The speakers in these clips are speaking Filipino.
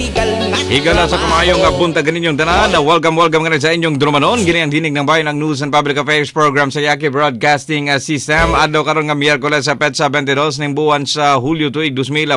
Higala sa kumayong buntag ninyong tanan. Welcome nga sa inyong drumanon. Gini ang dinig ng bayan ng News and Public Affairs Program sa Yaki Broadcasting System. Adlaw karon nga Miyerkules sa Petsa 22 ning buwan sa Hulyo tuig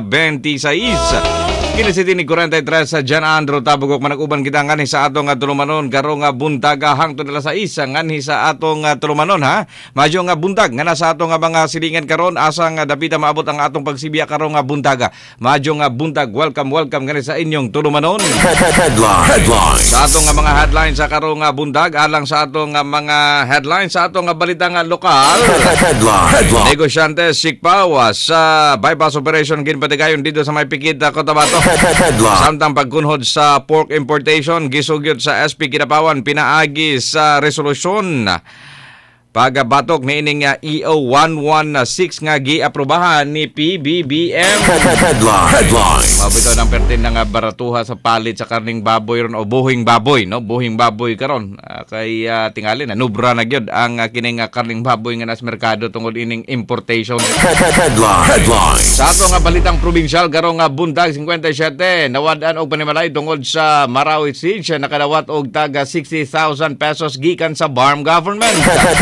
2026. Kini si tinig 43 sa Jan Andro Tabugok manag-uban kita ngani sa atong tulumanon karong buntaga hangtod alas 6 ngani sa atong tulumanon ha. Madyo nga buntag nga nasa atong mga silingan karon asa nga dapita maabot ang atong pagsibiya karong buntaga. Madyo nga buntag welcome ngani sa inyong tulumanon. Headlines. Sa atong mga headlines sa karong buntag alang sa atong mga headlines sa atong balita nga lokal. Headline. Negosyante sikpawa sa bypass operation ginpatigayon dito sa may Pikit Cotabato. Samtang pagkunhod sa pork importation gisugyot sa SP Kidapawan pinaagi sa resolusyon pagbatok ni ining EO 116 nga giaprobahan ni PBBM. Headline. Mabito ng pertin nga baratuha sa palit sa karning baboy ron o buhing baboy, no? Buhing baboy karon kay tingali na nubra na gyud ang kining karning baboy nga nas merkado tungod ining importation. Headline. Sa ato nga balitang probinsyal karong buntag 57 nawad-an og panimalay tungod sa Marawi siege nakadawat og taga 60,000 pesos gikan sa BARM government.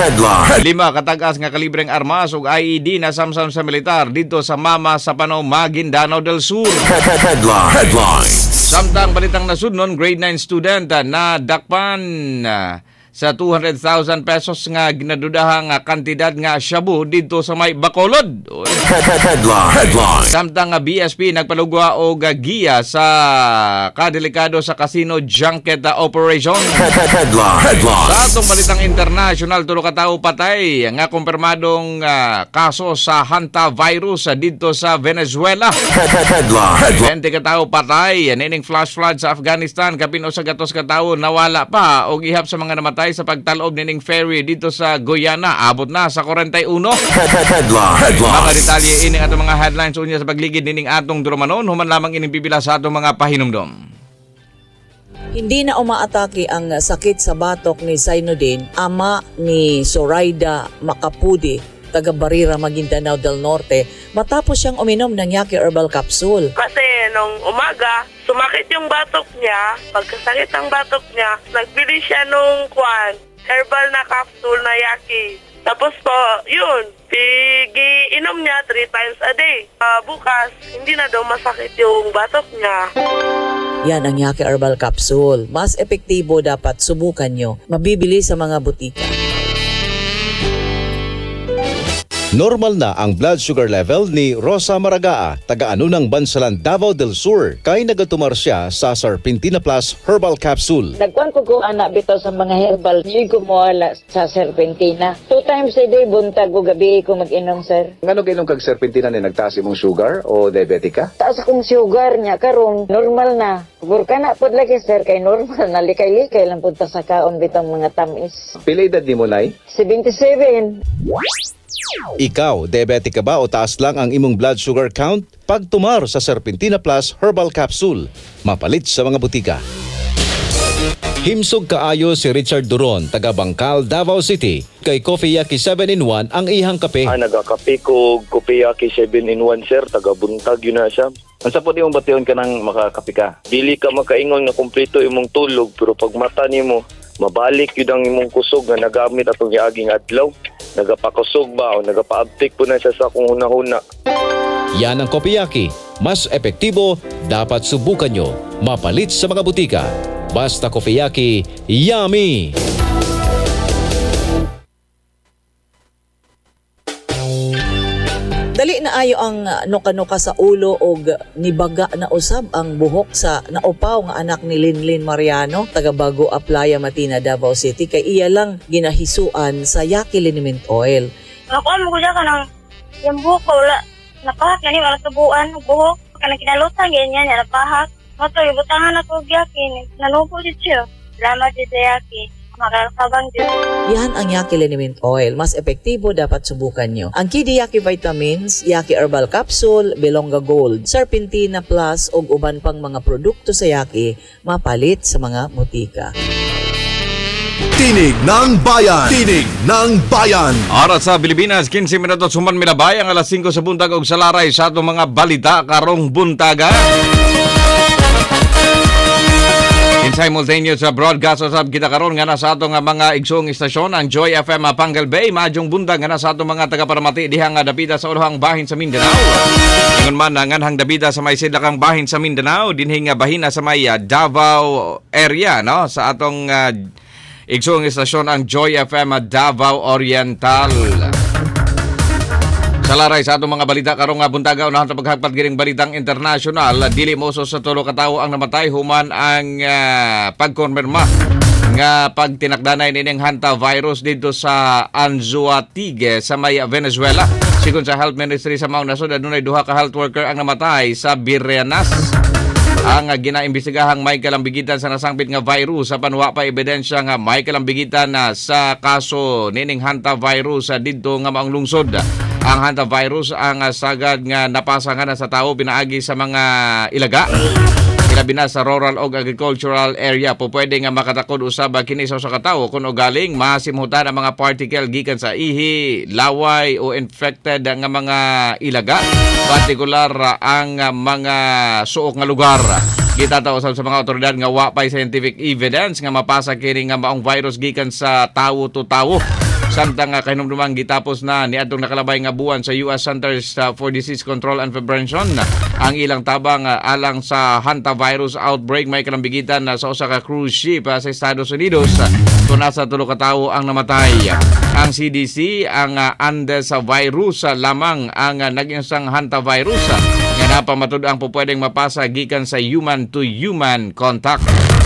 Lima katagas nga kalibreng armas ug IED na samsam sa militar dito sa Mama sa Pano, Maguindanao del Sur. Headline. Samtang balitang nasudnon, grade 9 student na dakpan sa 200,000 pesos nga ginadudahang kantidad nga shabu dito sa may Bacolod. Headline. Samtang BSP nagpalugwa og giya sa kadelikado sa casino junket operation. Headline. Sa atong balitang international, tulo ka tawo patay nga kumpirmadong kaso sa hantavirus dito sa Venezuela. Headline. 20 ka tawo patay nining flash flood sa Afghanistan kapin usa gatos ka tawo nawala pa og ihap sa mga namatay sa pagtalob nining ferry dito sa Guyana abot na sa 41. Headline. Mga detalye ini atong mga headlines unya sa pagligid nining atong drumanon human lamang ining pipila sa atong mga pahinumdom. Hindi na umaatake ang sakit sa batok ni Zainuddin, ama ni Zoraida Macapudi, taga Barira, Maguindanao del Norte, matapos siyang uminom ng Yaki Herbal Capsule. Kasi nung umaga, sumakit yung batok niya. Pagkasakit ang batok niya, nagbili siya nung herbal na capsule na Yaki. Tapos po, yun, inom niya 3 times a day. Bukas, hindi na daw masakit yung batok niya. Yan ang Yaki Herbal Capsule. Mas epektibo dapat subukan nyo. Mabibili sa mga butika. Normal na ang blood sugar level ni Rosa Maragaa, taga-ano ng Bansalan, Davao del Sur, kay nagatumar siya sa Serpentina Plus Herbal Capsule. Nagkuhan ko anak bitaw sa mga herbal, hindi ko mawala sa Serpentina. 2 times a day, buntag o gabi ko mag-inom, sir. Ngano kainom kag Serpentina ni nagtaas imong sugar o diabetic ka? Taas akong sugar niya, karon normal na. Burka na po lagi, sir, kay normal na. Likay-likay lang punta sa kaon bitang mga tamis. Pila edad ni mo, nay? 77. Ikaw, diabetic ka ba o taas lang ang imong blood sugar count? Pagtumar sa Serpentina Plus Herbal Capsule, mapalit sa mga butika. Himsog kaayo si Richard Duron, taga Bangkal, Davao City. Kay Coffee Yaki 7-in-1 ang ihang kape. Nagakape ko Coffee Yaki 7-in-1, sir. Taga buntag yun na siya. Ang sapot imong bation ka nang makakape ka. Dili ka makaingon na kumpleto imong tulog, pero pag mata nimo mabalik yun ang imong kusog na nagamit atong yaaging adlaw. Nagapakusog ba o nagapaabtik po na siya sa kung huna-huna. Yan ang Coffee Yaki. Mas epektibo, dapat subukan nyo. Mapalit sa mga butika. Basta Coffee Yaki, yummy! Dali na ayo ang nuka-nuka sa ulo og nibaga na usab ang buhok sa naupaw nga anak ni Linlin Mariano, taga Bago Aplaya, Matina, Davao City, kay iya lang ginahisuan sa Yaki Liniment Oil. Nakuha mo ko dyan ka ng yung buhok ko, wala napahak na ni wala tubuan ng buhok, kanang kinalutan ganyan niya napahak. Mato, ibutangan ako Yaki, nanupo dito siya. Salamat dito Yaki. Makakabang din. Yan ang Yaki Liniment Oil. Mas epektibo, dapat subukan nyo. Ang Kidi Yaki Vitamins, Yaki Herbal Capsule, Belonga Gold, Serpentina Plus ug uban pang mga produkto sa Yaki mapalit sa mga butika. Tinig ng Bayan. Tinig ng Bayan. Oras sa Pilipinas, 15 minutos human milabay ang alas 5 sa buntag og salaray sa atong mga balita karong buntaga. simultaneous broadcast usab kita karon nga nasa ato nga mga igsong istasyon ang Joy FM Pangal Bay maadjong bundag nga nasa ato mga taga-Paramati diha nga dapita sa ulohang bahin sa Mindanao. Ingon man nganhang dapita sa may sidlakang bahin sa Mindanao dinhi nga bahina sa may Davao area no sa atong igsong istasyon ang Joy FM Davao Oriental. Salaray sa atong mga balita karong nga buntaga unahan sa paghagpat gining balitang international dili moso sa tulo ka tawo ang namatay human ang pagkonfirma nga pagtinakdanay nining hantavirus dito sa Anzoategui sa may Venezuela. Sigon sa Health Ministry sa maong nasod adunay duha ka health worker ang namatay sa Birrenas. Ang ginaimbestigahang may kalambigitan sa nasangpit nga virus sa panwa pa ebidensya nga may kalambigitan sa kaso nining hantavirus didto nga maong lungsod. Ang hantavirus ang sagad nga napasa nga na sa tao pinaagi sa mga ilaga. Ilabi na sa rural o agricultural area po pwede nga makatakod usab kini sa katawo kung galing masimhutan ang mga particle gikan sa ihi, laway o infected nga mga ilaga, partikular ang mga suok nga lugar. Kita ta usab sa mga otoridad nga wa pay scientific evidence nga mapasa kini nga maong virus gikan sa tawo to tawo. Samtang kahinumdumang gitapos na niadtong nakalabay nga buwan sa US Centers for Disease Control and Prevention ang ilang tabang alang sa hantavirus outbreak may kalambigitan sa usa ka cruise ship sa Estados Unidos kung nasa 3 ka tawo ang namatay. Ang CDC ang Andes virus lamang ang naging isang hantavirus nga napamatud ang pupwedeng mapasa gikan sa human to human contact.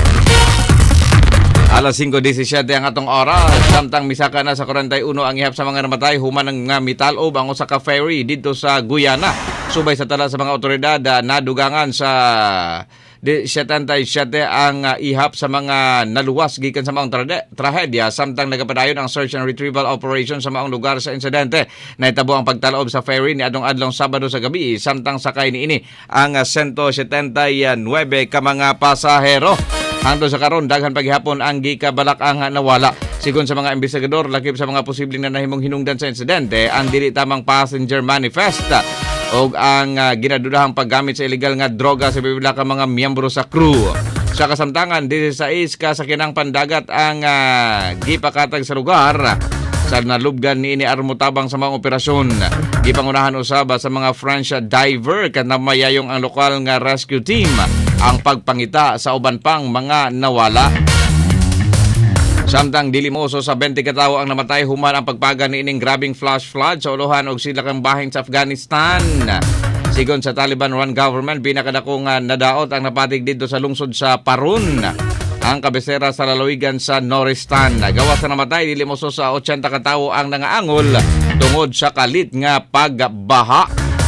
Alas 5:17 ang atong oras, samtang misaka na sa 41 ang ihap sa mga namatay human ng mitalob ang usa ka ferry dito sa Guyana. Subay sa tala sa mga otoridad nadugangan sa 77 ang ihap sa mga naluwas gikan sa maong trahedya samtang nagapadayon ang search and retrieval operation sa maong lugar sa insidente. Naitabo ang pagtalob sa ferry ni adlong Sabado sa gabi samtang sakay niini ang 179 ka mga pasahero. Hangtod sa karon daghan paghihapon ang gikabalak ang nawala. Sigon sa mga investigador lakip sa mga posibleng nanahimong hinungdan sa insidente ang dili tamang passenger manifest og ang ginadudahang paggamit sa illegal nga droga sa pipila ka mga miyembro sa crew. Sa kasamtangan 16 ka sa kinang pandagat ang gipakatag sa lugar sa nalubgan niini armutabang sa mga operasyon. Gipangunahan usab sa mga French diver ket namayayong ang lokal nga rescue team ang pagpangita sa uban pang mga nawala. Samtang dili moso sa 20 ka tawo ang namatay human ang pagpaga niining grabing flash flood sa ulohan og sidlakang bahin sa Afghanistan. Sigon sa Taliban-run government, pinakadakong nadaot ang napatig dito sa lungsod sa Parun, ang kabisera sa lalawigan sa Noristan. Gawas sa namatay, dili moso sa 80 ka tawo ang nangaangol tungod sa kalit nga pagbaha.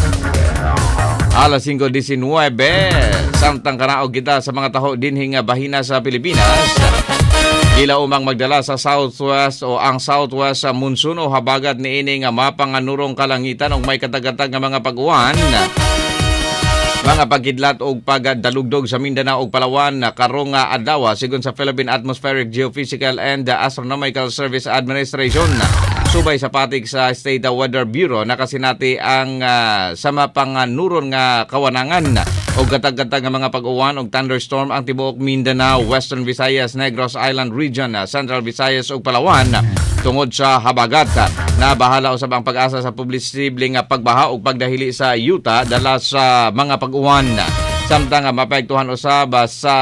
Alas 5:19, samtang kanaog kita sa mga taho dinhi nga bahina sa Pilipinas. Gila umang magdala sa southwest o ang southwest sa monsoon o habagat niini nga mapanganurong kalangitan og may katagatag nga mga pag-uwan. Mga pagkidlat og pagdalugdog sa Mindanao ug Palawan karong adlaw sigon sa Philippine Atmospheric Geophysical and Astronomical Service Administration. Subay sa patik sa State Weather Bureau nakasinati ang sama panganuron nga kawanangan o gatag-gatag nga mga pag-uwan og thunderstorm ang tibuok Mindanao, Western Visayas, Negros Island Region, Central Visayas ug Palawan tungod sa habagat. Nabahala usab ang pag-asa sa posibleng pagbaha ug pagdahili sa yuta dala sa mga pag-uwan. Samtang maapektuhan usab sa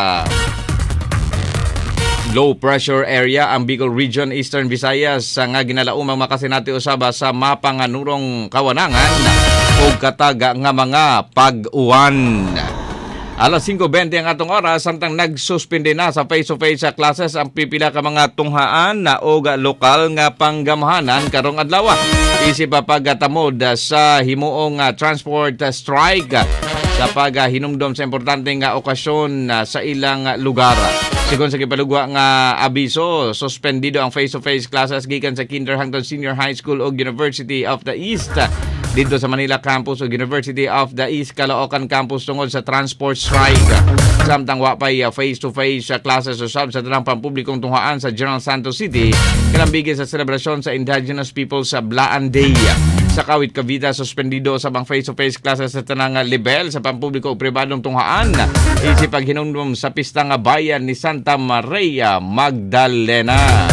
low pressure area ang Bicol Region, Eastern Visayas nga ginalaumang makasinati usab sa mapanganurong kawanangan o kataga nga mga pag-uwan. Alas 5:20 ang atong oras samtang nagsuspende na sa face-to-face classes ang pipila ka mga tunghaan na o lokal nga panggamhanan karong adlaw. Isip pa pagtamod sa himuong transport strike sa paghinumdom sa importanteng nga okasyon sa ilang lugar. Sigon sa gipalugwa nga abiso, suspendido ang face-to-face classes gikan sa kinder hangtod senior high school o University of the East dito sa Manila Campus o University of the East Caloocan Campus tungod sa transport strike. Samtang wa pay face-to-face classes usab sa tanang pampublikong tunghaan sa General Santos City kalambigin sa selebrasyon sa Indigenous Peoples sa Blaan Day. Sa Kawit, Cavite, suspendido sa bang face-to-face classes sa tanang level sa pampubliko o pribadong tunghaan. Isip paghinumdum sa pista nga bayan ni Santa Maria Magdalena.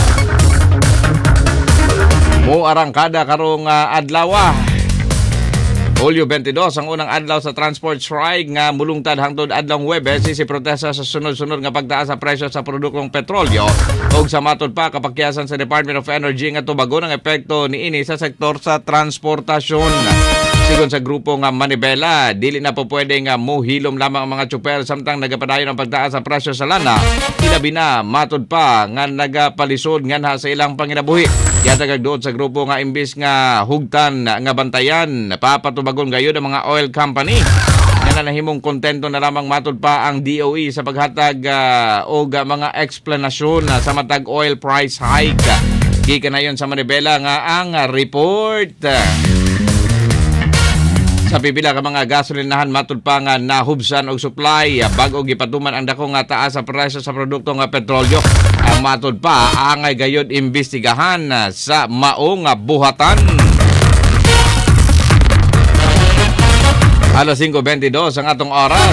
Mo arangkada karong adlaw. Hulyo 22 ang unang adlaw sa transport strike nga mulungtad hangtod adlawng Huwebes si protesta sa sunod-sunod nga pagtaas sa presyo sa produktong petrolyo ug sa matod pa kapakyasan sa Department of Energy nga tubagon ang epekto niini sa sektor sa transportasyon. Sigon sa grupo nga Manibela, dili na po pwede nga mohilom lamang ang mga tsuper samtang nagapadayon ang pagtaas sa presyo sa lana. Ilabi na matod pa nga nagapalisod nganha sa ilang panginabuhi. Yatagag doon sa grupo nga imbis nga hugtan nga bantayan, papatubagon gayon ang mga oil company. Nga nahimong kontento na lamang matod pa ang DOE sa paghatag o mga eksplanasyon sa matag oil price hike. Gika na yon sa Manibela nga ang report. Sa pipila ka mga gasolinahan matod pa nga nahubsan og supply bag-o gipatuman ang dako nga taas sa presyo sa produkto nga petrolyo. Ang matod pa angay gayud imbestigahan sa maong buhatan. Alas 5:22 ang atong oras.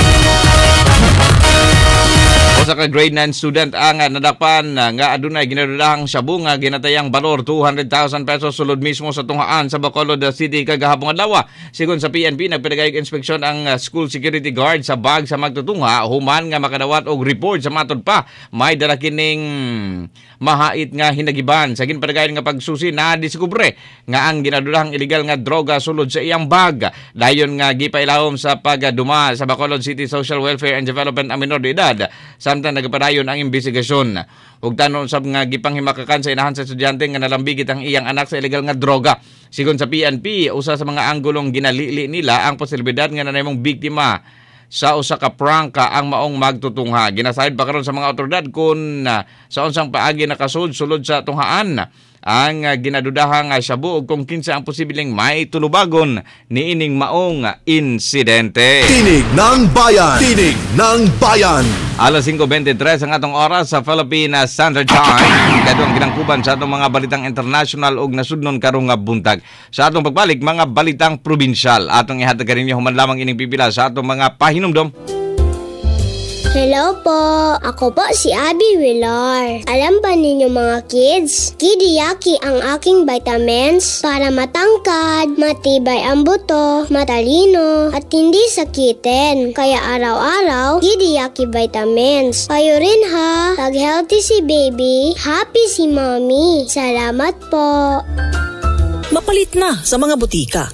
Usa ka grade 9 student ang nadakpan nga adunay ginadudahang shabu nga ginatayang balor 200,000 pesos sulod mismo sa tunghaan sa Bacolod City kagahapon adlaw. Sigon sa PNP nagpadagayog inspeksyon ang school security guard sa bag sa magtutungha human nga makadawat og report sa matod pa may dala kining mahait nga hinagiban sa ginpadagayon nga pagsusi na diskubre nga ang ginadudahang illegal nga droga sulod sa iyang bag. Dayon nga gipailawom sa pagduma sa Bacolod City Social Welfare and Development ang minor de edad. Samtang nagapadayon ang investigasyon. Ug tanon sab nga gipanghimakakan sa inahan sa estudyante nga nalambigit ang iyang anak sa illegal nga droga. Sigon sa PNP, usa sa mga anggulong ginalili nila ang posibilidad nga nanayong biktima sa usa ka prangka ang maong magtutungha. Ginasayad pa karon sa mga otoridad kung sa unsang paagi nakasud sulod sa tunghaan ang ginadudahang shabu ug kung kinsa ang posibleng may tulubagon niining maong insidente. Tinig ng Bayan! Tinig ng Bayan! Alas 5:23 ang atong oras sa Philippine Standard Time. Kado ang ginangkuban sa atong mga balitang international ug nasudnon karong nga buntag. Sa atong pagbalik mga balitang probinsyal. Atong ihatag kaninyo human lamang ining pipila sa atong mga pahinumdom. Hello po! Ako po si Abby Villar. Alam ba ninyo mga kids? Kidiyaki ang aking vitamins para matangkad, matibay ang buto, matalino, at hindi sakitin. Kaya araw-araw, Kidiyaki vitamins. Kayo rin ha! Pag healthy si baby, happy si mommy. Salamat po! Mapalit na sa mga butika.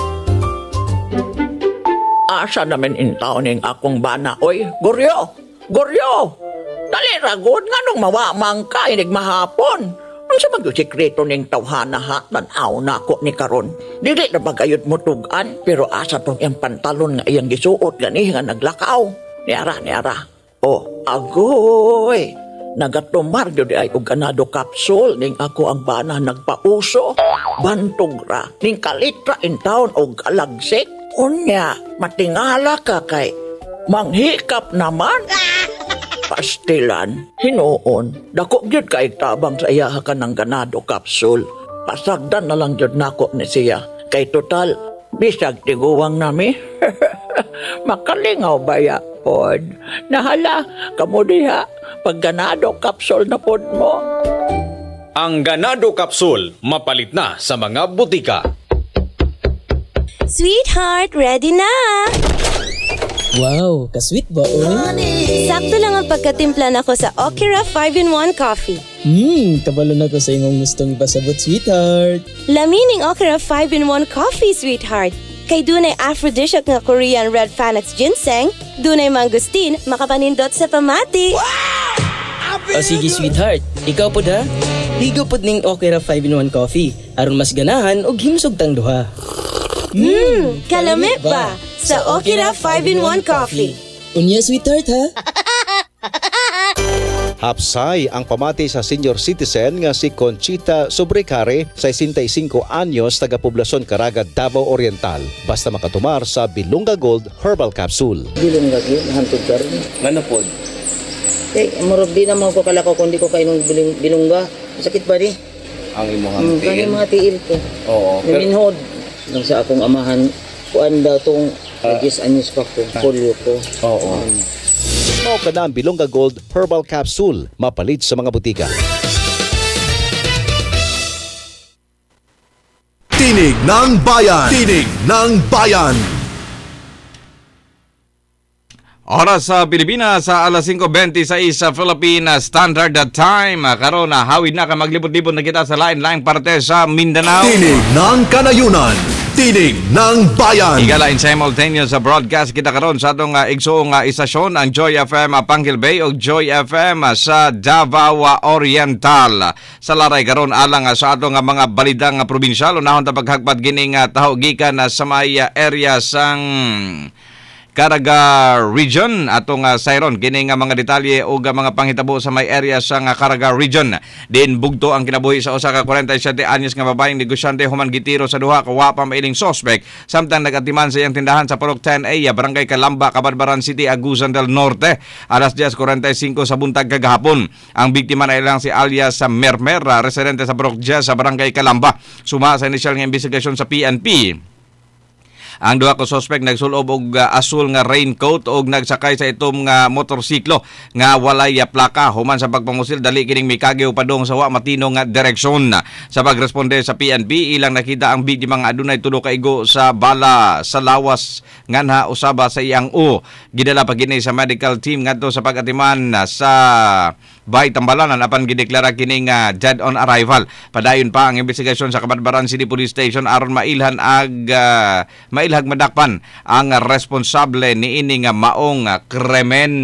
Asa naman intaw ning akong bana. Oy, Goryo! Goryo! Dali ragod nga nung mawamang ka inig mahapon. Ang sa mag-sikreto ning tawhana ha, tanaw na ako ni karon. Dili na bagayot mo tugan, pero asa tong iyang pantalon nga iyang gisuot gani nga naglakaw. Niara. Oh, agoy! Nagatumar yun ay og ganado capsule ning ako ang bana nagpauso. Bantog ra, ning kalitra in town og alagsik. Unya, matingala ka kay manghikap naman. Pastilan, hinuon, dako gyud kay tabang sa iya ka ng ganado capsule. Pasagdan na lang gyud nako ni siya. Kay total, bisag tiguwang nami. Makalingaw ba ya, pod? Nahala, kamo diha, pag ganado capsule na pod mo. Ang ganado capsule, mapalit na sa mga butika. Sweetheart, ready na! Wow, ka-sweet ba, oy? Sakto lang ang pagkatimpla nako sa Okira 5-in-1 Coffee. Kabalo na ko sa imong gustong pasabot, sweetheart. Lamining Okira 5-in-1 Coffee, sweetheart. Kay dunay aphrodisiac nga Korean red Panax ginseng, dunay mangustin, makapanindot sa pamati. O sige, sweetheart. Ikaw po da? Higo po ning Okira 5-in-1 Coffee. Aron mas ganahan og himsog tang duha. Kalamit ba? Sa Okira 5-in-1 Coffee. Unya, sweetheart, ha? Hapsay ang pamati sa senior citizen nga si Conchita Sobrecare, 65 anyos, taga-poblasyon Caraga, Davao Oriental. Basta makatumar sa Bilunga Gold Herbal Capsule. Bilunga Gold, hantod ka rin. Ano po? Murag di naman ko kalakaw kung di ko kainong bilungga. Sakit ba di? Ang imong Kani mga tiil ko. Oo. Minhod. Nang sa akong amahan, kuan daw tong 10 anyos pa ko, polio ko. Oo. Mao kada ang Bilongga Gold Herbal Capsule, mapalit sa mga butika. Tinig ng Bayan. Tinig ng Bayan. Oras sa Pilipinas sa alas 5:26 sa Philippine Standard Time. Karon na hawid na ka maglibot-libot na kita sa lain-laing parte sa Mindanao. Tinig ng Kanayunan. Tinig ng Bayan. Igala in simultaneous sa broadcast kita karon sa atong igsoong istasyon ang Joy FM Panghil Bay o Joy FM sa Davao Oriental. Sa laray karon alang sa atong mga balidang probinsyal unahon ta paghagpat gining taho gikan sa may area sang Caraga Region atong sayron kini nga mga detalye o mga panghitabo sa may area sa Caraga Region. Din bugto ang kinabuhi sa usa ka 47 anyos nga babaeng negosyante human gitiro sa duha ka wa pa mailing suspect samtang nagatiman sa iyang tindahan sa Purok 10A, Barangay Calamba, Cabarbaran City, Agusan del Norte alas 10:45 sa buntag kagahapon. Ang biktima na ilang si alias Mermer, residente sa Purok 10 sa Barangay Calamba. Suma sa inisyal nga investigasyon sa PNP. Ang duha ka suspect nagsulob og asul nga raincoat og nagsakay sa itom nga motorsiklo nga walay plaka human sa pagpangusil dali kining mikagyo padong sa wa matino nga direksyon. Sa pagresponde sa PNP ilang nakita ang biktima nga adunay tulo ka igo sa bala sa lawas nganha usaba sa iyang gidala pa gini sa medical team ngadto sa pag-atiman sa Bay Tambalanan apan gideklara kini nga dead on arrival. Padayon pa ang investigasyon sa Cabarbaran City Police Station aron mailhag madakpan ang responsable niini nga maong krimen.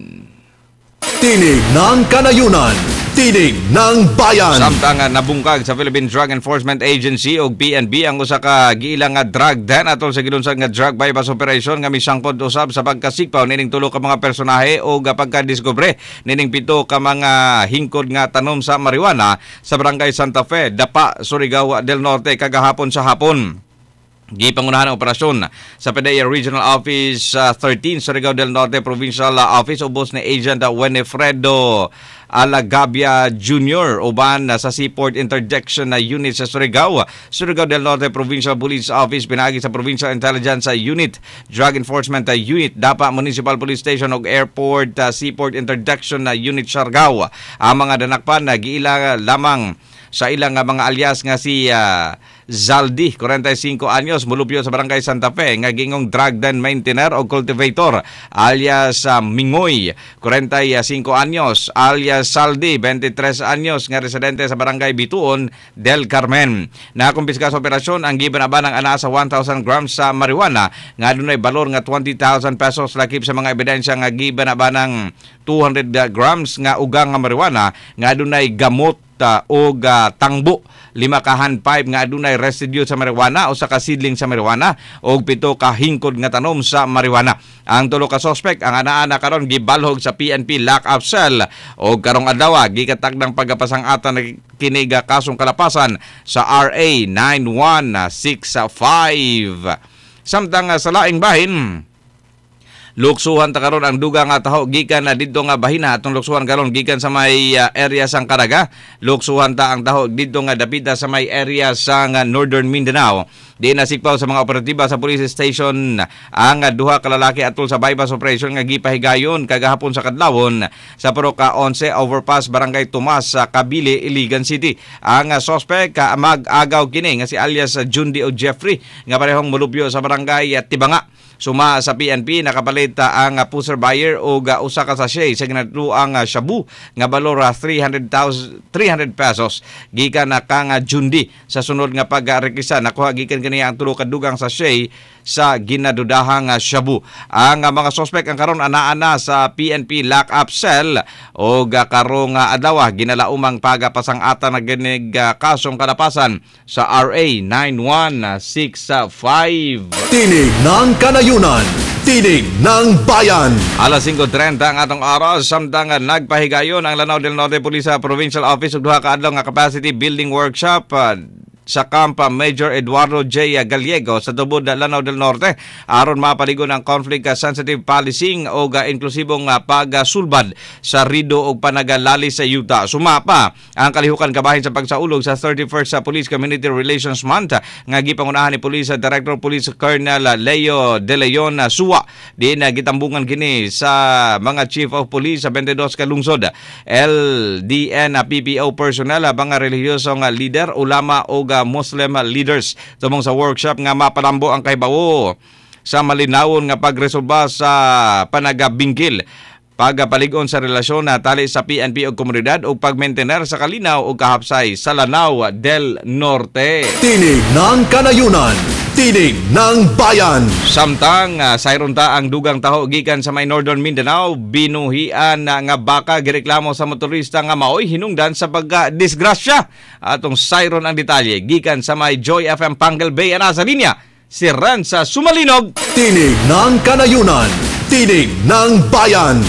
Tinig ng Kanayunan. Tinig ng Bayan. Samtang nabungkag sa Philippine Drug Enforcement Agency o PNP ang usa ka giilang nga drug den atol sa gilunsad nga drug bypass operation nga misangkod usab sa pagkasikpaw nining tulo ka mga personahe o pagkadiskubre nining 7 ka mga hingkod nga tanom sa marijuana sa Barangay Santa Fe, Dapa, Surigao del Norte kagahapon sa hapon. Gipangunahan ang operasyon sa PDEA Regional Office 13 Surigao del Norte Provincial Office ubos ni Agent Winifredo Alagabia Jr. uban sa Seaport Interdiction Unit sa Surigao del Norte Provincial Police Office pinagi sa Provincial Intelligence Unit, Drug Enforcement Unit, Dapa Municipal Police Station ug Airport Seaport Interdiction Unit Siargao. Ang mga danakpan giila lamang sa ilang mga alias nga si Zaldi, 45 anyos, mulupyo sa Barangay Santa Fe, nga gingong drug den maintainer o cultivator, alias Mingoy, 45 anyos, alias Saldi, 23 anyos, nga residente sa Barangay Bituon del Carmen. Nakumpiska sa operasyon ang gibanabanang ana sa 1,000 grams sa marijuana, nga dunay balor nga 20,000 pesos lakip sa mga ebidensya nga gibanabanang 200 grams nga ugang nga marijuana, nga dunay gamot o tangbo, 5 ka hand pipe nga adunay residue sa marijuana o sa kasidling sa marijuana o 7 ka hingkod nga tanom sa marijuana. Ang tulo ka suspect ang ana-ana karon gibalhog sa PNP lock-up cell o karong adlaw gikatagdang pagapasang-atan kiniga kasong kalapasan sa RA 9165. Samtang sa laing bahin, luksuhan ta karon ang duga nga taho gikan na didto nga bahina atong luksuhan karon gikan sa may area sang Caraga. Luksuhan ta ang taho didto nga dapita sa may area sang Northern Mindanao. Di nasikpaw sa mga operatiba sa police station ang duha ka lalaki atol sa bypass operation nga gipahigayon kagahapon sa kadlawon sa Purok 11 overpass Barangay Tomas sa Kabili, Iligan City. Ang suspect mag-agaw kini nga si alias Jundi o Jeffrey nga parehong mulupyo sa Barangay Tibanga. Suma sa PNP nakapalit ang pusher buyer o usa ka sachet sa ginatuang shabu nga balor 300 pesos gikan na kang Jundi. Sa sunod nga pagrekisa nakuha gikan kaniya ang tulo ka dugang sachet sa ginadudahang shabu. Ang mga suspect ang karon ana-ana sa PNP lock-up cell o karong adlaw ginalaumang pagapasang-atan na ginig kasong kalapasan sa RA 9165. Tinig ng Kanayunan. Tinig ng Bayan. Alas 5:30 ang atong oras samtang nagpahigayon ang Lanao del Norte Police Provincial Office ug duha ka adlaw nga capacity building workshop sa Camp Major Eduardo J. Gallego sa tubod Lanao del Norte aron mapaligon ang conflict-sensitive policing o inklusibong pagsulbad sa rido o panagalali sa yuta. Sumapa ang kalihukan kabahin sa pagsaulog sa 31st sa Police Community Relations Month nga gipangunahan ni Police Director Police Colonel Leo De Leon Suwa. Di na gitambungan kini sa mga Chief of Police sa 22 ka lungsod, LDN PPO personnel, mga relihiyosong leader, ulama o Muslim leaders. Tumong sa workshop nga mapalambo ang kahibawo sa malinawon nga pagresolba sa panagabingkil, pagpaligon sa relasyon na tali sa PNP o komunidad o pagmaintener sa kalinaw o kahapsay sa Lanao del Norte. Tinig ng Kanayunan, tinig ng bayan. Samtang sayron ta ang dugang taho gikan sa may Northern Mindanao, binuhian nga baka gireklamo sa motorista nga maoy hinungdan sa pagdisgrasya. Atong sayron ang detalye gikan sa may Joy FM Pangal Bay ana sa linya si Ranza Sumalinog. Tinig ng Kanayunan, tinig ng bayan.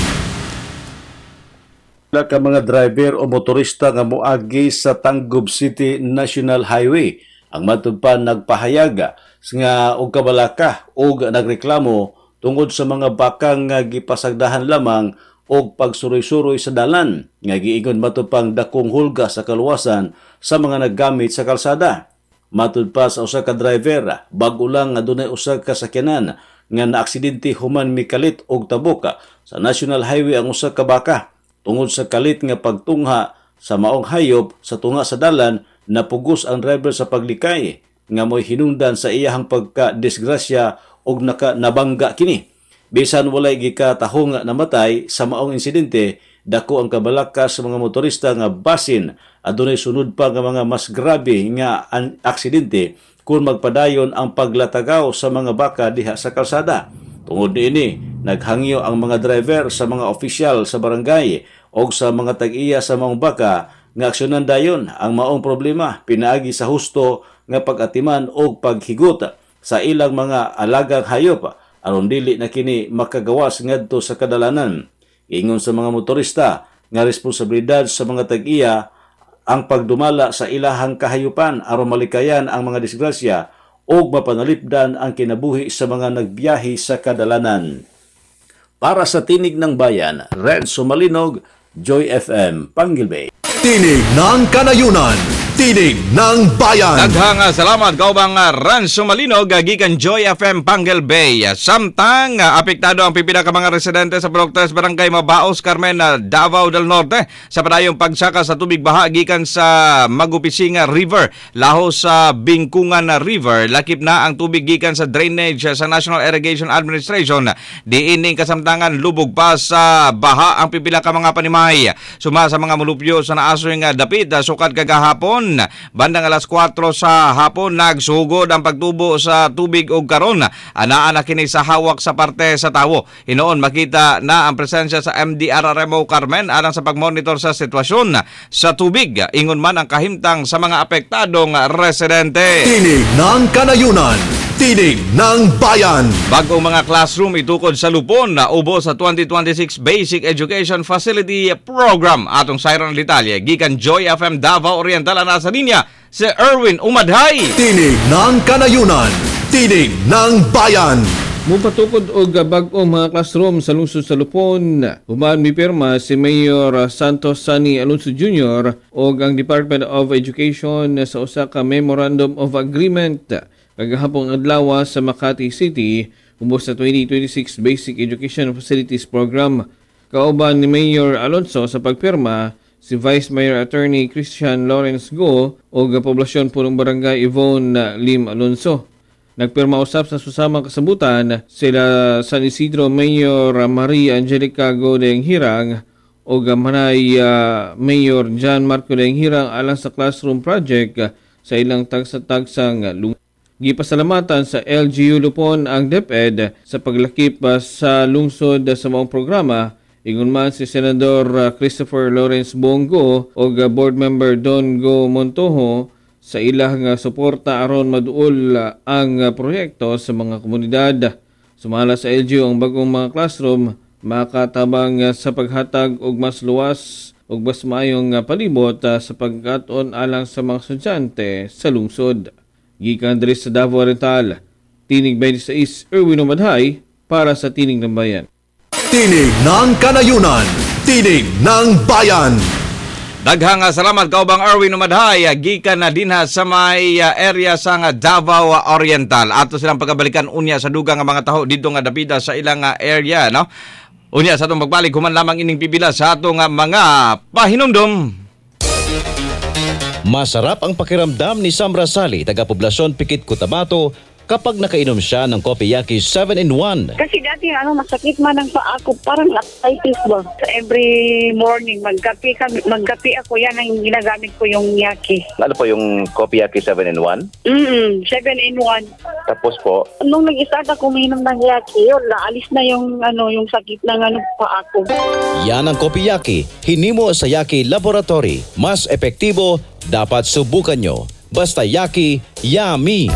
Ka mga driver o motorista nga moagi sa Tangub City National Highway ang matudpan nagpahayag nga og kabalaka og nagreklamo tungod sa mga bakang nga gipasagdahan lamang og pagsuroy-suroy sa dalan nga giingon matupang dakong hulga sa kaluwasan sa mga naggamit sa kalsada. Matud pa sa usa ka driver, bag-o lang nga dunay usa ka sakyanan nga naaksidente human mikalit og tabok sa National Highway ang usa ka baka. Tungod sa kalit nga pagtungha sa maong hayop sa tunga sa dalan, napugos ang driver sa paglikay nga mo'y hinungdan sa iyahang pagka-disgrasya og nabangga kini. Bisan walay gikatahong namatay sa maong insidente, dako ang kabalaka sa mga motorista nga basin adunay sunod pa nga mga mas grabe nga aksidente kung magpadayon ang paglatagaw sa mga baka diha sa kalsada. Tungod niini, naghangyo ang mga driver sa mga opisyal sa barangay o sa mga tag-iya sa maong baka nga aksyonan dayon ang maong problema pinaagi sa husto nga pag-atiman o paghigot sa ilang mga alagang hayop aron dili na kini makagawas ngadto sa kadalanan. Ingon sa mga motorista nga responsibilidad sa mga tag-iya ang pagdumala sa ilahang kahayupan aron malikayan ang mga disgrasya o mapanalipdan ang kinabuhi sa mga nagbiyahe sa kadalanan. Para sa Tinig ng Bayan, Red Sumalinog, Joy FM, Pangal Bay. Tinig ng Kanayunan, tinig ng bayan. Daghang salamat kaubang Ranzo Malinog gikan Joy FM Pangal Bay. Samtang apektado ang pipila ka mga residente sa Baloctres Barangay Mabaos, Carmen, Davao del Norte sa padayong pagsaka sa tubig baha gikan sa Magupising River laho sa Bingkungan River. Lakip na ang tubig gikan sa drainage sa National Irrigation Administration. Diining kasamtangan lubog pa sa baha ang pipila ka mga panimay. Suma sa mga mulupyo sa naasoy nga dapit sukad kagahapon bandang alas 4 sa hapon nagsugod ang pagtubo sa tubig og karon anaa na kini sa hawak sa parte sa tawo. Hinoon makita na ang presensya sa MDRRMO Carmen alang sa pagmonitor sa sitwasyon sa tubig. Ingon man ang kahimtang sa mga apektadong residente. Tinig ng Kanayunan, tinig ng bayan. Bagong mga classroom itukod sa Lupon na ubo sa 2026 Basic Education Facility Program. Atong sayron detalye gikan Joy FM Davao Oriental na sa linya si Erwin Umadhay. Tinig ng Kanayunan, tinig ng bayan. Mupatukod og bag-ong mga classroom sa lungsod sa Lupon. Human mipirma si Mayor Santos Sani Alonso Jr. og ang Department of Education sa usa ka Memorandum of Agreement kagahapong adlaw sa Makati City ubos sa 2026 Basic Education Facilities Program. Kauban ni Mayor Alonso sa pagpirma si Vice Mayor Attorney Christian Lawrence Go o Poblasyon Punong Barangay Yvonne Lim Alonso. Nagpirma usap sa susamang kasabutan sila San Isidro Mayor Maria Angelica Go Deng Hirang o Manay Mayor John Marco Deng Hirang alang sa classroom project sa ilang tagsa-tagsang lungsod. Gipasalamatan sa LGU Lupon ang DepEd sa paglakip sa lungsod sa maong programa. Ingon man si Senador Christopher Lawrence Bongo o Board Member Don Go Montojo sa ilang suporta aron maduol ang proyekto sa mga komunidad. Sumala sa LGU ang bagong mga classroom makatabang sa paghatag og mas luwas ug mas maayong palibot sa pagkaton alang sa mga estudyante sa lungsod. Gikan diri sa Davao Oriental, Tinig 26, Erwin Umadhay para sa Tinig ng Bayan. Tinig ng Kanayunan, Tinig ng Bayan. Daghang salamat kaubang Erwin Umadhay, gikan na dinha sa may area sa Davao Oriental. Ato silang pagabalikan unya sa dugang nga mga taho dito nga dapita sa ilang area, no? Unya sa atong pagbalik human lamang ining pipila sa atong mga pahinumdom. Masarap ang pakiramdam ni Sam Rasali, taga-poblasyon Pikit, Cotabato, kapag nakainom siya ng Kopiyaki 7-in-1. Kasi dati masakit man ang paa ko, parang arthritis ba. Every morning magkape ako, yan ang ginagamit ko yung yaki. Ano po yung Kopiyaki 7-in-1? 7-in-1. Tapos po? Nung nag-start ako uminom ng yaki, yun, naalis na yung sakit ng paa ko. Yan ang Kopiyaki, hinimo sa Yaki Laboratory. Mas epektibo, dapat subukan nyo. Basta Yaki, yummy!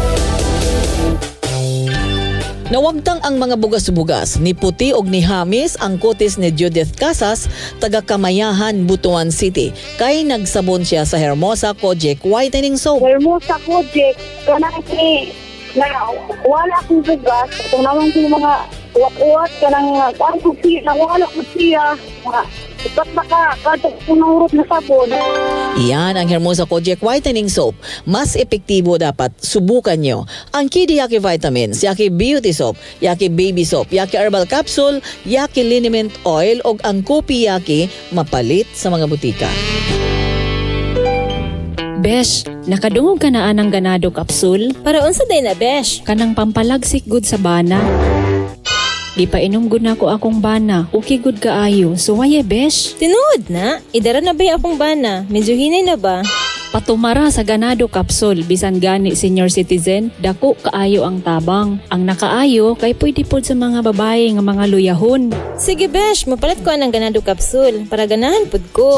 Nawagtang ang mga bugas-bugas ni Puti og ni Hamis ang kutis ni Judith Casas, taga Kamayahan, Butuan City. Kay nagsabon siya sa Hermosa Kojic Whitening Soap. Hermosa Kojic, kanang na wala akong bugas. Itong naman ko yung mga uwat-uwat ka ng wala ko siya. Ipat baka kadang punurot na sabon. Iyan ang Hermosa Kojic Whitening Soap. Mas epektibo dapat subukan nyo. Ang Kidi Yaki Vitamins, Yaki Beauty Soap, Yaki Baby Soap, Yaki Herbal Capsule, Yaki Liniment Oil o ang Kopi Yaki mapalit sa mga butika. Besh, nakadungog ka na anang ganado kapsul? Para unsa day na, Besh? Kanang pampalagsik good sa bana. Di pa inom gud na ko akong bana. Okay good kaayo. So why Besh? Tinuod na. Idara na ba akong bana? Medyo hinay na ba? Patumara sa ganado kapsul. Bisan gani senior citizen, dako kaayo ang tabang. Ang nakaayo kay pwede pod sa mga babae nga mga luyahon. Sige Besh, mapalit ko ang ganado kapsul para ganahan pod ko.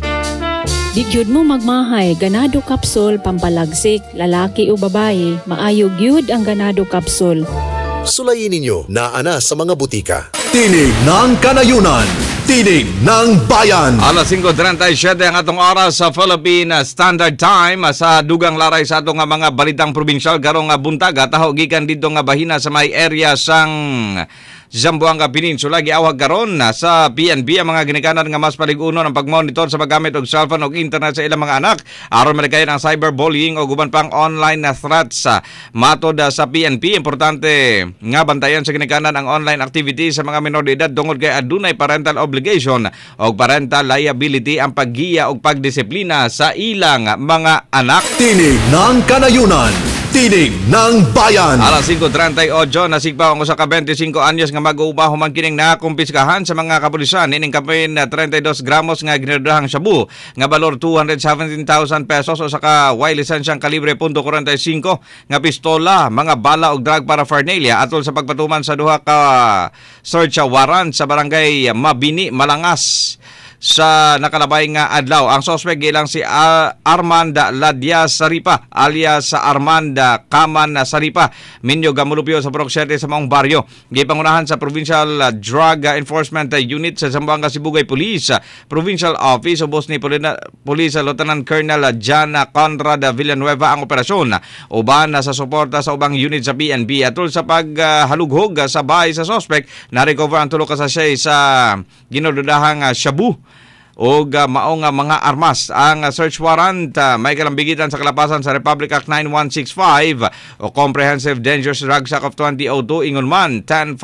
Di gyud mo magmahay, ganado kapsul pampalagsik, lalaki o babae, maayo gyud ang ganado kapsul. Sulayin ninyo na ana sa mga butika. Tinig ng Kanayunan, Tinig ng Bayan. Alas 5:37 ang atong oras sa Philippine Standard Time. Sa dugang laray sa atong mga balitang probinsyal karong buntaga, taho gikan dito nga bahina sa may area sang Zamboanga Peninsula. Giawag karon sa PNP ang mga ginikanan nga mas paligunon ang pagmonitor sa paggamit og cellphone ug internet sa ilang mga anak aron malikayan ang cyberbullying o guban pang online na threats. Matod sa PNP, importante nga bantayan sa ginikanan ang online activity sa mga minor de edad tungod kay adunay parental obligation o parental liability ang paggiya o pagdisiplina sa ilang mga anak. Tinig ng Kanayunan, Tinig ng Bayan. Alas 5:38 nasigpa ang usa ka 25 anyos nga mag-uuma human kining nakumpiskahan sa mga kapulisan ining kapin 32 gramos nga ginerdahang shabu nga balor 217,000 pesos o saka way lisensyang kalibre .45 nga pistola, mga bala ug drug paraphernalia atol sa pagpatuman sa duha ka search warrant sa barangay Mabini, Malangas sa nakalabay nga adlaw. Ang suspect gilang si Armanda Ladia Saripa alias Armanda Kaman Saripa, minyo gamulupyo sa proxete sa maong baryo. Gipangunahan sa Provincial Drug Enforcement Unit sa Zamboanga Sibugay Police Provincial Office ubos ni Police Lieutenant Colonel John Conrad Villanueva ang operasyon. Uban sa suporta sa ubang unit sa PNP atol sa paghalughog sa bahay sa suspect, na-recover ang tulo ka sachet sa ginodudahang shabu o maong mga armas. Ang search warrant may kalambigitan sa kalapasan sa Republic Act 9165 o Comprehensive Dangerous Drugs Act of 2002 ingon man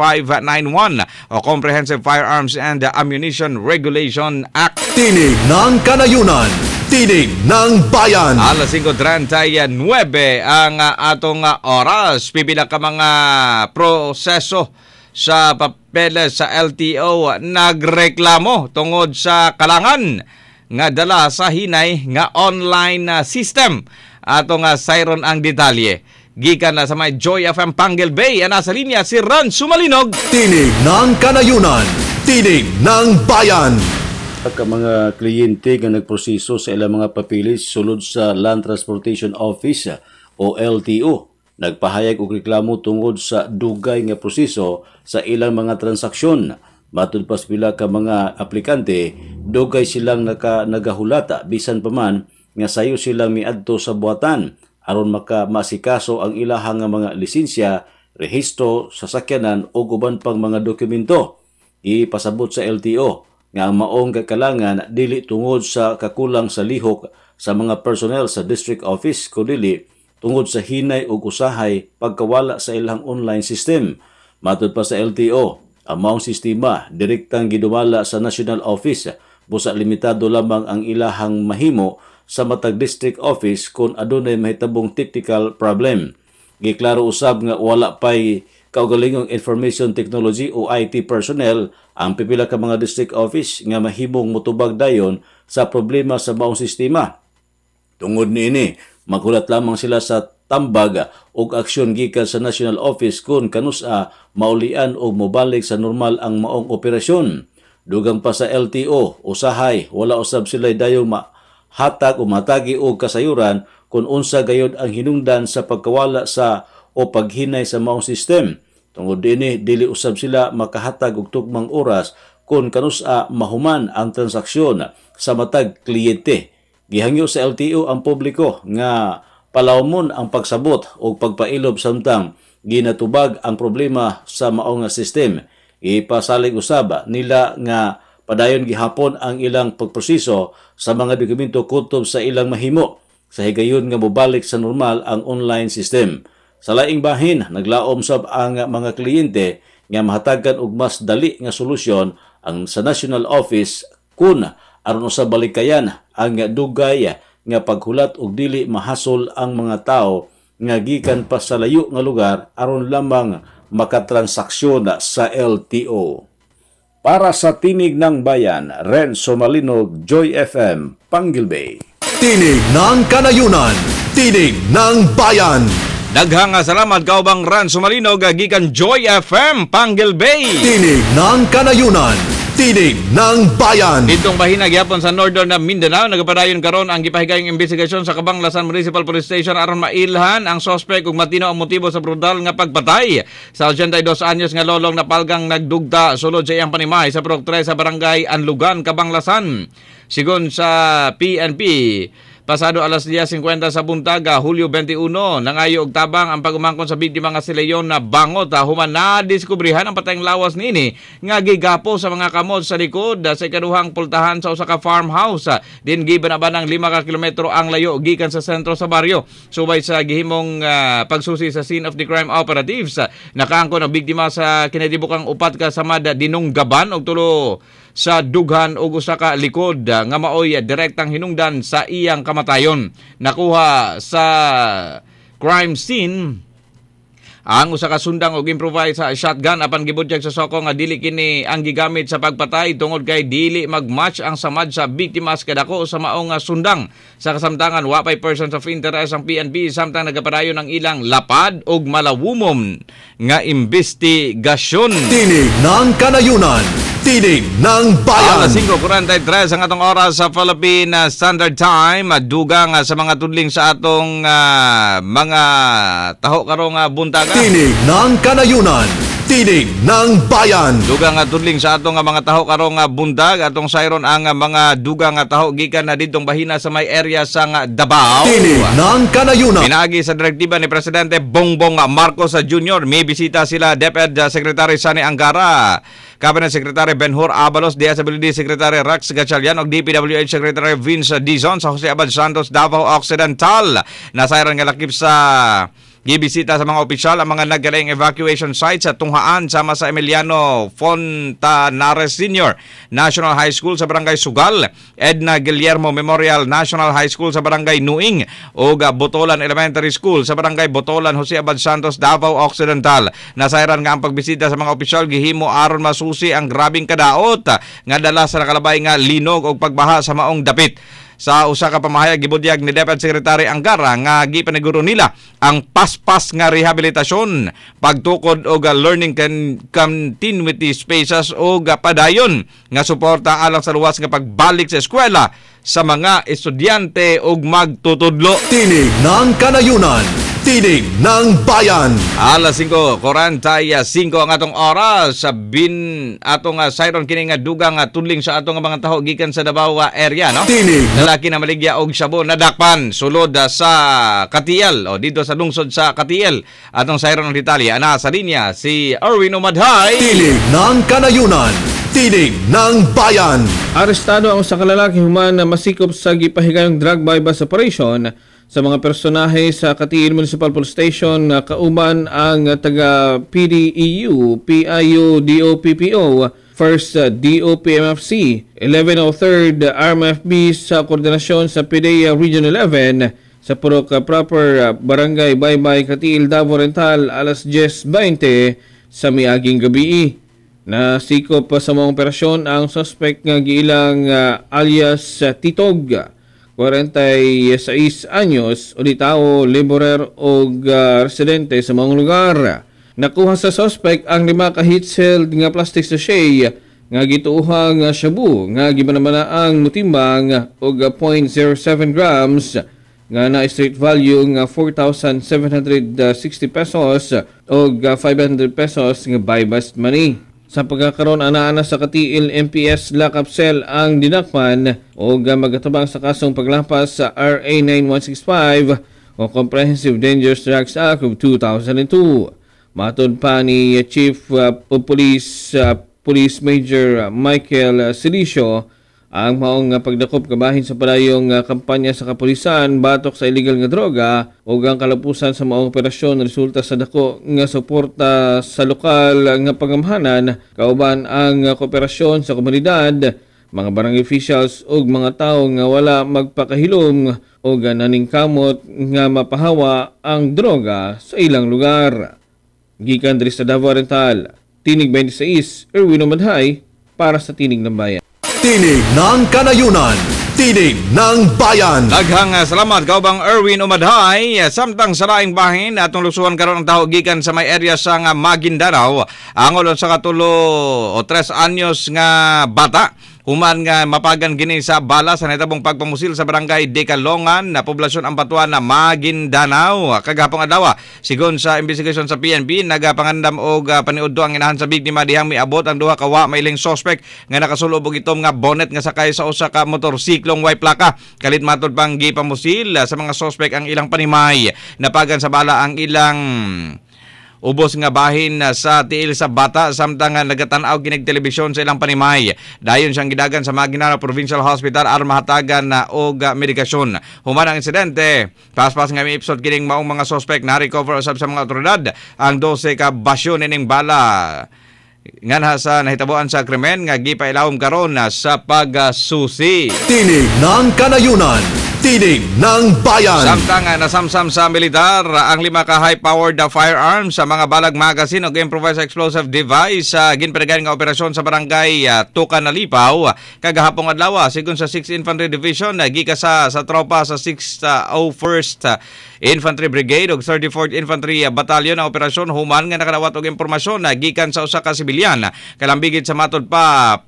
10591 o Comprehensive Firearms and Ammunition Regulation Act. Tinig ng Kanayunan, Tinig ng Bayan. Alas 5:39 ang atong oras. Pipila ka mga proseso sa papeles sa LTO nagreklamo tungod sa kalangan nga dala sa hinay nga online system. Ato nga sayron ang detalye. Gikan na sa may Joy FM Pangal Bay, nasa linya si Ran Sumalinog. Tinig ng Kanayunan, Tinig ng Bayan. Pagka mga kliyente nga nagproseso sa ilang mga papilis sulod sa Land Transportation Office o LTO, nagpahayag og reklamo tungod sa dugay nga proseso sa ilang mga transaksyon. Matud pa pila ka mga aplikante, dugay silang nagahulata bisan pa man nga sayo silang miadto sa buhatan aron masikaso ang ilahang mga lisensya, rehistro, sasakyanan o uban pang mga dokumento. Ipasabot sa LTO nga ang maong kakalangan dili tungod sa kakulang sa lihok sa mga personnel sa district office kundi tungod sa hinay ug usahay pagkawala sa ilang online system. Matud pa sa LTO, ang maong sistema direktang gidumala sa national office busa limitado lamang ang ilahang mahimo sa matag district office kung adunay mahitabong technical problem. Giklaro usab nga wala pay kaugalingong information technology o IT personnel ang pipila ka mga district office nga mahimong motubag dayon sa problema sa maong sistema. Tungod niini, maghulat lamang sila sa tambag o aksyon gikan sa national office kung kanusa maulian o mobalik sa normal ang maong operasyon. Dugang pa sa LTO, usahay, wala usab sila dayong hatag o matagi o kasayuran kung unsa gayod ang hinungdan sa pagkawala sa o paghinay sa maong system. Tungod dinhi dili usab sila makahatag og tugmang oras kung kanusa mahuman ang transaksyon sa matag kliyente. Gihangyo sa LTO ang publiko nga palawmon ang pagsabot o pagpailob samtang ginatubag ang problema sa maong system. Ipasalig usab nila nga padayon gihapon ang ilang pagproseso sa mga dokumento kutob sa ilang mahimo sa higayon nga mobalik sa normal ang online system. Sa laing bahin, naglaom sab ang mga kliyente nga mahatagan og mas dali nga solusyon ang sa national office kun aron usab balikayan ang dugay nga paghulat og dili mahasol ang mga tao nga gikan pa sa layo nga lugar aron lamang makatransaksyon sa LTO. Para sa Tinig ng Bayan, Renzo Malinog, Joy FM, Panggilbay. Tinig ng Kanayunan, Tinig ng Bayan. Daghang salamat kaubang Renzo Malinog gikan Joy FM, Panggilbay. Tinig ng Kanayunan, Tinig ng Bayan. Itong bahina gyapon sa Northern na Mindanao, nagapadayon karon ang gipahigayong investigasyon sa Kabanglasan Municipal Police Station aron mailhan ang suspect ug matino ang motibo sa brutal nga pagpatay sa 82 anyos nga lolong na palgang nagdugta sulod sa iyang panimahay sa Purok 3 sa Barangay Anlugan, Kabanglasan. Sigon sa PNP, pasado alas 10:50 sa buntaga, Hulyo 21, nangayo og tabang ang pagumangkon sa biktima nga si Leon na bangot human na diskubrihan ang patayng lawas nini nga gigapo sa mga kamot sa likod sa ikaduhang pultahan sa usa ka farmhouse. Din gibanaban ng 5 ka kilometro ang layo gikan sa sentro sa baryo. Subay sa gihimong pagsusi sa scene of the crime operatives, nakaangkon ang biktima sa kinatibukang 4 ka samad dinunggaban og 3 sa dughan og usa ka likod nga maoy direktang hinungdan sa iyang kamatayon. Nakuha sa crime scene ang usa ka sundang og improvised shotgun apan gibutyag sa soko nga dili kini ang gigamit sa pagpatay tungod kay dili magmatch ang samad sa biktima sa kadako sa maong sundang. Sa kasamtangan wa pay persons of interest ang PNP samtang nagapadayon ang ilang lapad og malawumom nga investigasyon. Tinig ng Kanayunan, Tinig ng Bayan. Alas 5:43 ang atong oras sa Philippine Standard Time. Dugang sa mga tudling sa atong mga taho karong buntaga. Tinig ng Kanayunan, Tinig ng Bayan. Dugang tudling sa atong mga taho karong bundag. Atong sayron ang mga dugang taho gikan na ditong bahina sa may area sa Davao. Tinig ng Kanayunan. Pinaagi sa direktiba ni Presidente Bongbong Marcos Jr. May bisita sila DepEd Secretary Sani Angara, Cabinet Secretary Benhur Abalos, DSWD Secretary Rex Gatchalian ug DPWH Secretary Vince Dizon sa Jose Abad Santos, Davao Occidental. Nasayran nga lakip sa gibisita sa mga opisyal ang mga naggaling evacuation sites sa tunghaan sama sa Emiliano Fontanares Sr. National High School sa Barangay Sugal, Edna Guillermo Memorial National High School sa Barangay Nuing ug Botolan Elementary School sa Barangay Botolan, Jose Abad Santos, Davao Occidental. Nasayran nga ang pagbisita sa mga opisyal gihimo aron masusi ang grabing kadaot nga dala sa nakalabay nga linog ug pagbaha sa maong dapit. Sa usa ka pamahayag gibudyag ni DepEd Secretary Angara nga gipaniguro nila ang paspas nga rehabilitasyon, pagtukod og learning continuity spaces o padayon nga suporta alang sa luwas nga pagbalik sa eskwela sa mga estudyante ug magtutudlo. Tinig ng Kanayunan, Tinig ng Bayan. Alas 5:45 ang atong oras sa atong siren kini nga dugang tudling sa atong mga taho gikan sa Davao area, no? Tinig. Lalaki na maligya og Shabu nadakpan sulod sa Katiel o dito sa lungsod sa Katiel. Atong siren ng detalye ana sa linya si Erwin Umadhay. Tinig ng Kanayunan. Tinig ng Bayan. Arestado ang sa kalalaki human na masikop sa gipahigayong drug bypass operation sa mga personahe sa Katiil Municipal Police Station na kauban ang taga PDEU, PIU, DOPPO, 1st DOPMFC, 1103rd RMFB sa koordinasyon sa PDEA Region 11 sa Purok Proper Barangay Baybay, Katiil, Davao Oriental, alas 10:20 sa miaging gabi. Nasikop sa mga operasyon ang suspect nga giilang alias Titog, 46 anyos, ulitao, laborer o residente sa mga lugar. Nakuha sa suspect ang 5 ka heat-sealed nga plastic sachet nga gituuhang shabu nga gibanabanaang mutimbang og 0.07 grams nga na street value nga 4,760 pesos o 500 pesos nga buy-bust money. Sa pagkakaroon ana sa Katiil MPS Lockup Cell ang dinakpan o magatabang sa kasong paglapas sa RA 9165 o Comprehensive Dangerous Drugs Act of 2002. Matod pa ni Chief of Police Police Major Michael Silicio, ang maong pagdakop kabahin sa padayong kampanya sa kapulisan batok sa illegal nga droga o ang kalapusan sa maong operasyon resulta sa dako nga suporta sa lokal nga pangamhanan kauban ang kooperasyon sa komunidad, mga barangay officials ug mga tawo nga wala magpakahilom o naningkamot nga mapahawa ang droga sa ilang lugar. Gikan diri sa Davao Oriental, Tinig 26, Erwin Umadhay para sa Tinig ng Bayan. Tinig ng Kanayunan. Tinig ng Bayan. Daghang salamat kaubang Erwin Umadhay. Samtang sa laing bahin atong lusuhan karon ang taho gikan sa may area sa Maguindanao. Angol sa katulo o 3 anyos nga bata human nga mapagan gini sa bala sa nahitabong pagpamusil sa barangay Dekalongan na poblasyon ang Batuan na Maguindanao. Kagahapon adlaw, sigon sa investigation sa PNP, nagapangandam og paniudto ang inahan sa biktima dihang miabot ang duha ka wa mailing suspect nga nakasulob og itom nga bonnet nga sakay sa usa ka motorsiklong way plaka. Kalit matod pang gipamusil sa mga suspect ang ilang panimay. Napagan sa bala ang ilang ubos nga bahin sa tiil sa bata samtang nagatanaw kinig telebisyon sa ilang panimay. Dayon siyang gidagan sa Maguindanao Provincial Hospital aron mahatagan og medikasyon. Human ang insidente, paspas nga miipsod kining maong mga suspect na recover usab sa mga otoridad ang 12 ka basyo nining bala. Nga sa nahitabuan sa krimen nga gipailawom karon sa pagsusi. Tinig ng Kanayunan. Tinig ng Bayan. Samtang nasamsam sa militar ang 5 ka high-powered firearms sa mga balag magazine o improvised explosive device sa ginpadagan nga operasyon sa barangay Tukan na Lipaw kagahapong adlaw sigon sa 6th Infantry Division gika sa tropa sa 6th 01st Infantry Brigade ug 34th Infantry Battalion ang operasyon human nga nakadawat og impormasyon gikan sa usa ka sibilyan kalambigit sa matod pa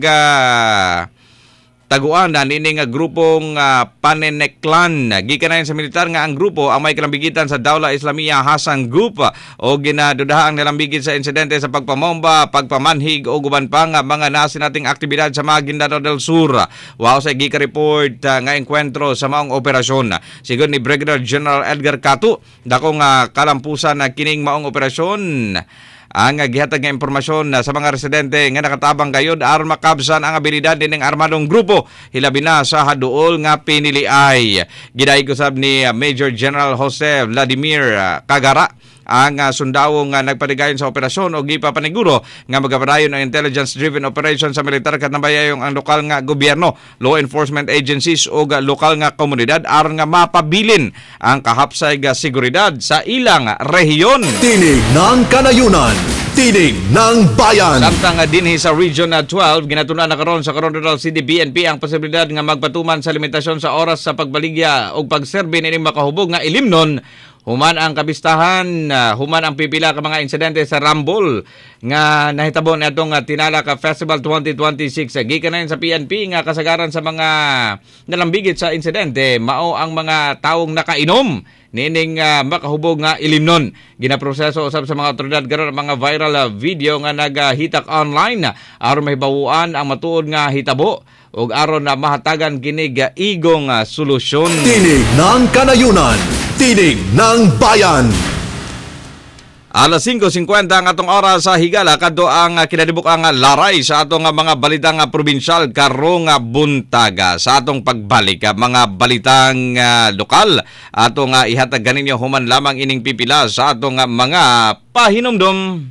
taguan na nining grupong Paneneklan. Gikanayon sa militar nga ang grupo ang may kalambigitan sa Dawla Islamiyah Hassan Group o ginadudaha ang nalambigit sa insidente sa pagpamomba, pagpamanhig o guban pa nga mga nasinating aktibidad sa Maguindanao del Sur. Wow sa gika-report nga enkwentro sa maong operasyon. Sigon ni Brigadier General Edgar Catu, dakong kalampusan na kining maong operasyon ang gihatag nga impormasyon sa mga residente nga nakatabang gayud aron makabsan ang abilidad ning armadong grupo hilabi na sa haduol nga piniliay. Giday kusab ni Major General Jose Vladimir Cagara ang sundao nga nagpadigayon sa operasyon o gipapaniguro nga magapadayon ang intelligence-driven operation sa militar katambayayong ang lokal nga gobyerno, law enforcement agencies o lokal nga komunidad aron nga mapabilin ang kahapsay nga seguridad sa ilang rehiyon. Tinig ng Kanayunan. Tinig ng Bayan. Samtang dinhi sa Region 12, ginatunan na karon sa Coronadal City PNP ang posibilidad nga magpatuman sa limitasyon sa oras sa pagbaligya o pagserbe nining makahubog nga ilimnon Human ang kabistahan, human ang pipila ka mga insidente sa Rambol nga nahitabo na itong Tinala ka Festival 2026. Gikan na yun sa PNP nga kasagaran sa mga nalambigit sa insidente, mao ang mga taong nakainom nining makahubog nga ilimnon. Ginaproseso usab sa mga otoridad karon ang mga viral video nga naghitak online aron mahibawuan ang matuod nga hitabo ug aron na mahatagan kinig igong solusyon. Tinig ng Kanayunan, tinig ng bayan. Alas 5:50 ang atong oras sa higala kadto ang kinadibuk ang laray sa atong mga balitang probinsyal karong buntaga. Sa atong pagbalik mga balitang lokal atong ihatag ganinyo human lamang ining pipila sa atong mga pahinumdom.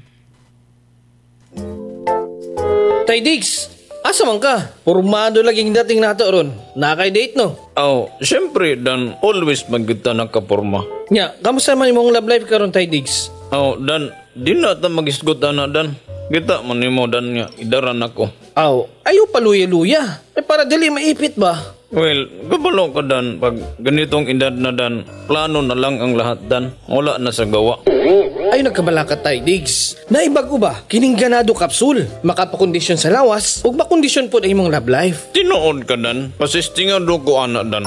Tay Diggs, asa man ka? Pormado laging dating nato ron. Nakay-date no? Oh, syempre Dan, always magkita nakaporma. Nya, kamusta man imong love life karon Tay Diggs? Oh, Dan, di na ta magisgot ana Dan. Kita man nimo Dan nga idaran ako. Aw, ayo paluya-luya. Para dili maipit ba? Well, gabalo ka Dan, pag ganitong edad na Dan, plano na lang ang lahat Dan. Wala na sa gawa. Ay nagkabala ka Tay Diggs. Naibago ba? Kining ganado kapsul. Makapakondisyon sa lawas ug makondisyon pod ang imong love life. Tinuod ka Dan, pasistingan do ko ana Dan.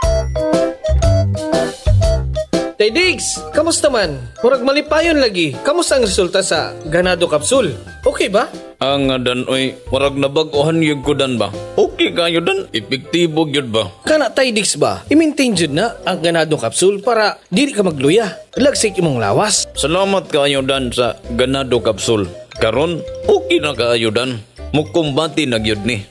Tay Diggs, kamusta man? Murag malipayon lagi. Kamusta ang resulta sa ganado kapsul? Okay ba? Ang Dan, oy, warag nabaguhan yun ko Dan ba? Okay kayo Dan, epektibo yun ba? Kana Tay Diggs ba? I-maintain jud na ang ganado kapsul para dili ka magluya. Lagsik imong lawas. Salamat kayo Dan sa ganado kapsul. Karon, okay na kayo Dan. Mukumbati na gyud ni.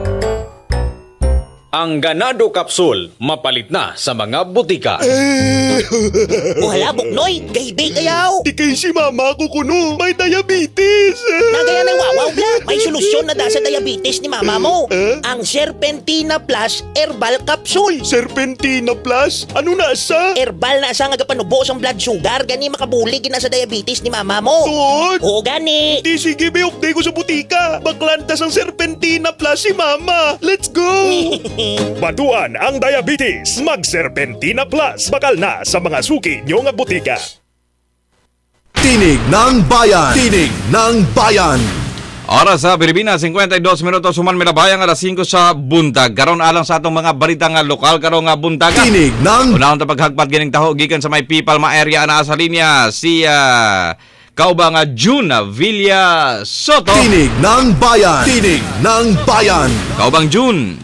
Ang ganado kapsul, mapalit na sa mga butika. Wala, Buknoy. Gahibi kayaw. Di kay si mama ko kuno, may diabetes. Nagaya ng wawaw bla. May solusyon na da sa diabetes ni mama mo. Ang Serpentina Plus Herbal Capsule. Serpentina Plus? Ano na sa? Herbal na sa nga gapanubos ang blood sugar. Gani makabulig na sa diabetes ni mama mo. Tuod? Oo, gani. Di sige, update ko sa butika. Baklantas ang Serpentina Plus si mama. Let's go! Batuan ang diabetes. Mag-Serpentina Plus. Bakal na sa mga suki nyo nga butika. Tinig ng Bayan. Tinig ng Bayan. Oras sa Pilipinas, 52 minutos human milabayang alas 5 sa buntag. Karon alang sa atong mga balita nga lokal karong nga buntaga. Tinig ng unahon ta paghagpat gining taho gikan sa may Pipalma area na sa linya si kaubang June Villa Soto. Tinig ng Bayan. Tinig ng Bayan. Kaubang June.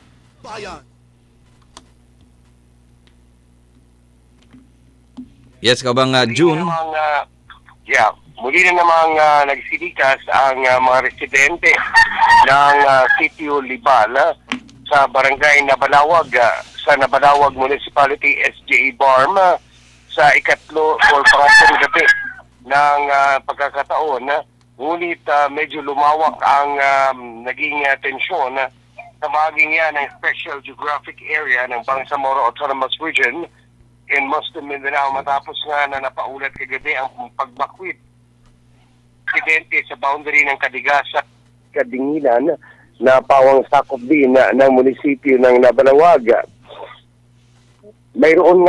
Yes, kaubang June. Muli na namang nagsilikas ang mga residente ng Sitio Libal sa barangay Nabalawag sa Nabalawag Municipality SJA Barm sa ikatlo o pangatlong gabi ng pagkakataon. Ngunit medyo lumawak ang naging tensyon sa bahaging yan ng Special Geographic Area ng Bangsamoro Autonomous Region in Muslim Mindanao matapos nga na napaulat kagabi ang pagbakwit insidente sa boundary ng Kadigas at Kadingilan na pawang sakop din ng munisipyo ng Nabalawag. Mayroon